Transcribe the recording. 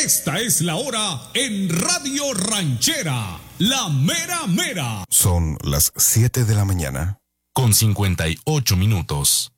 Esta es la hora en Radio Ranchera, la mera mera. Son las 7 de la mañana. Con 58 minutos.